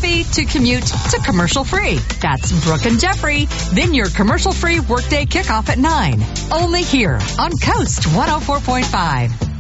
coffee to commute to commercial-free. That's Brooke and Jeffrey. Then your commercial-free workday kickoff at 9. Only here on Coast 104.5.